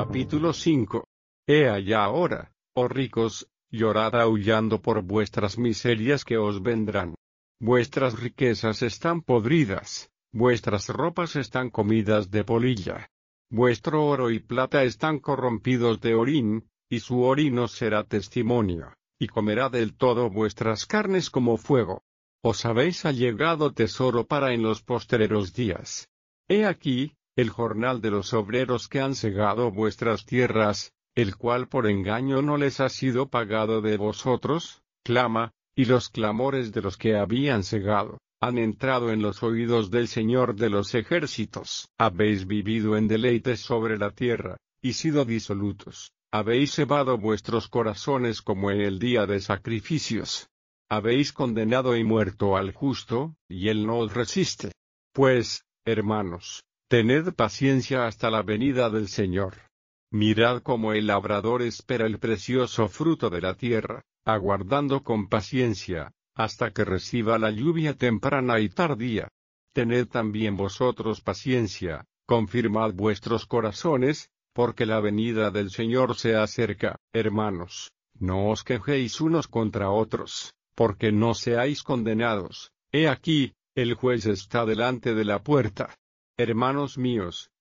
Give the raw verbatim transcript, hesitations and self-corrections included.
Capítulo cinco. He allá ahora, oh ricos, llorad aullando por vuestras miserias que os vendrán. Vuestras riquezas están podridas, vuestras ropas están comidas de polilla. Vuestro oro y plata están corrompidos de orín, y su orín os será testimonio, y comerá del todo vuestras carnes como fuego. Os habéis allegado tesoro para en los postreros días. He aquí, el jornal de los obreros que han segado vuestras tierras, el cual por engaño no les ha sido pagado de vosotros, clama, y los clamores de los que habían segado, han entrado en los oídos del Señor de los ejércitos. Habéis vivido en deleites sobre la tierra, y sido disolutos, habéis cebado vuestros corazones como en el día de sacrificios. Habéis condenado y muerto al justo, y él no os resiste. Pues, hermanos, tened paciencia hasta la venida del Señor. Mirad cómo el labrador espera el precioso fruto de la tierra, aguardando con paciencia, hasta que reciba la lluvia temprana y tardía. Tened también vosotros paciencia, confirmad vuestros corazones, porque la venida del Señor se acerca. Hermanos, no os quejéis unos contra otros, porque no seáis condenados. He aquí, el juez está delante de la puerta. Hermanos míos,